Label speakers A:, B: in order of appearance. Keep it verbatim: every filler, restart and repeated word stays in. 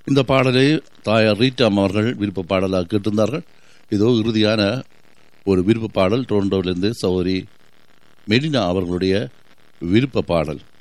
A: இந்த பாடலை தாயார் ரீட்டாம் அவர்கள் விருப்ப பாடலாக கேட்டிருந்தார்கள். இதோ இறுதியான ஒரு விருப்ப பாடல் டொரண்டோவிலிருந்து சகோதரி மெலினா அவர்களுடைய விருப்ப பாடல்.